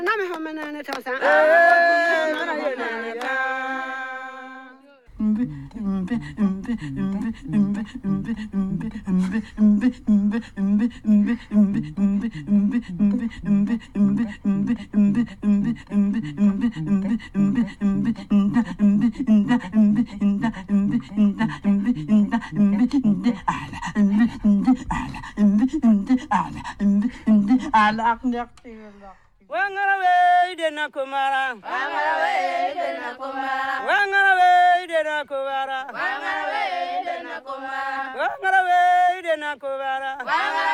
Nami homena ne tosa. Wangarawe dena kumara, Wangarawe dena kumara, wangarawe dena kumara, wangarawe dena kumara, wangarawe dena kumara, wangarawe